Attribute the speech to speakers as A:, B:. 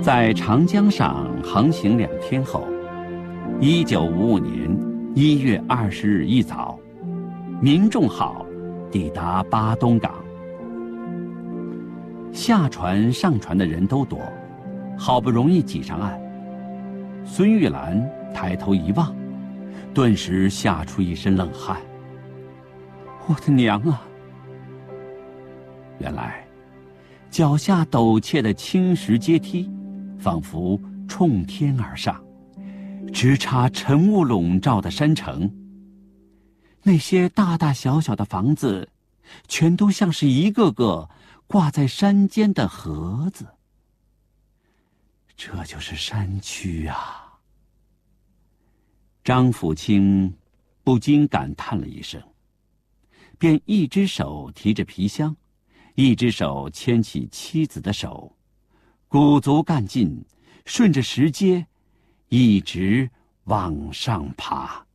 A: 在长江上航行2天后，1955年1月20日一早，民众号抵达巴东港。下船上船的人都多，好不容易挤上岸。孙玉兰抬头一望，顿时吓出一身冷汗。我的娘啊！原来，脚下陡峭的青石阶梯，仿佛冲天而上，直插晨雾笼罩的山城。那些大大小小的房子，全都像是一个个挂在山间的盒子。这就是山区啊！张辅清不禁感叹了一声，便一只手提着皮箱，一只手牵起妻子的手，鼓足干劲，顺着石阶一直往上爬。